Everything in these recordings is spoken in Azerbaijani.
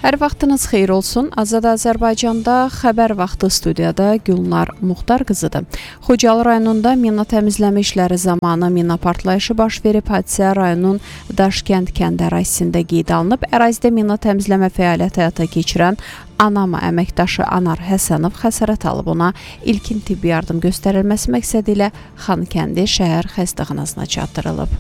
Hər vaxtınız xeyir olsun. Azad Azərbaycanda xəbər vaxtı studiyada Gülnar Muxtar qızıdır. Xocalı rayonunda mina təmizləmə işləri zamanı mina partlayışı baş verib. Hadisə rayonun Daşkənd kənd ərazisində qeydə alınıb. Ərazidə mina təmizləmə fəaliyyəti həyata keçirən Anama əməkdaşı Anar Həsənov xəsarət alıb. Ona ilkin tibbi yardım göstərilməsi məqsədi ilə Xankəndi şəhər xəstəxanasına çatdırılıb.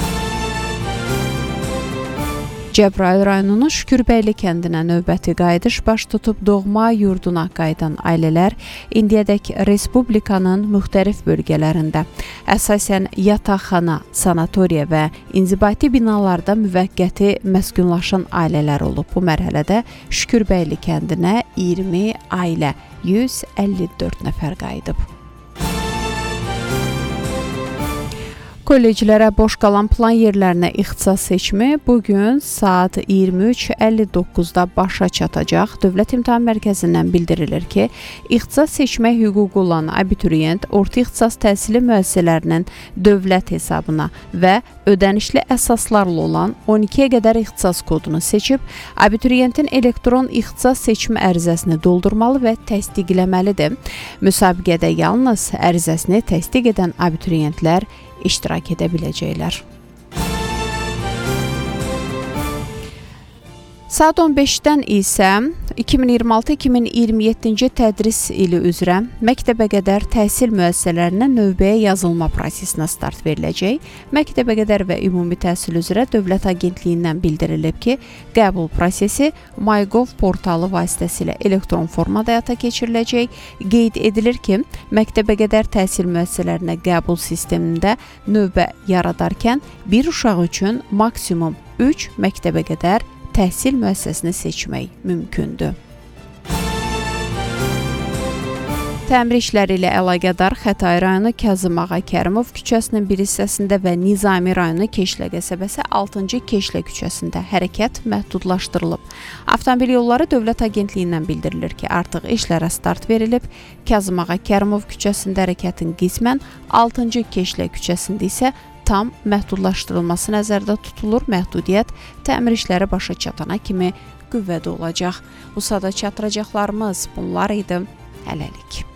Cəbrayıl rayonunun Şükürbəyli kəndinə növbəti qayıdış baş tutub. Doğma yurduna qayıdan ailələr indiyədək Respublikanın müxtəlif bölgələrində, əsasən yataqxana, sanatoriya və inzibati binalarda müvəqqəti məskunlaşan ailələr olub. Bu mərhələdə Şükürbəyli kəndinə 20 ailə, 154 nəfər qayıdıb. Kolleclərə boş qalan plan yerlərinə ixtisas seçimi bugün saat 23:59-da başa çatacaq. Dövlət İmtahan Mərkəzindən bildirilir ki, ixtisas seçmək hüququ olan abituriyent orta ixtisas təhsili müəssisələrinin dövlət hesabına və ödənişli əsaslarla olan 12-yə qədər ixtisas kodunu seçib, abituriyentin elektron ixtisas seçimi ərizəsini doldurmalı və təsdiqləməlidir. Müsabiqədə yalnız ərizəsini təsdiq edən abituriyentlər iştirak edə biləcəklər. Saat 15-dən isə 2026-2027-ci tədris ili üzrə məktəbəqədər təhsil müəssisələrinə növbəyə yazılma prosesinə start veriləcək. Məktəbəqədər və ümumi təhsil üzrə Dövlət Agentliyindən bildirilib ki, qəbul prosesi MyGov portalı vasitəsilə elektron formada həyata keçiriləcək. Qeyd edilir ki, məktəbəqədər təhsil müəssisələrinə qəbul sistemində növbə yaradarkən bir uşaq üçün maksimum 3 məktəbəqədər təhsil müəssisəsini seçmək mümkündür. Təmir işləri ilə əlaqədar Xətai rayonu Kazım Ağa Kərimov küçəsinin bir hissəsində və Nizami rayonu Keşlə qəsəbəsi 6-cı Keşlə küçəsində hərəkət məhdudlaşdırılıb. Avtomobil yolları Dövlət Agentliyindən bildirilir ki, artıq işlərə start verilib. Kazım Ağa Kərimov küçəsində hərəkətin qismən, 6-cı Keşlə küçəsində isə tam məhdudlaşdırılması nəzərdə tutulur. Məhdudiyyət təmir işləri başa çatana kimi qüvvədə olacaq. Bu sada çatdıracaqlarımız bunlar idi. Hələlik.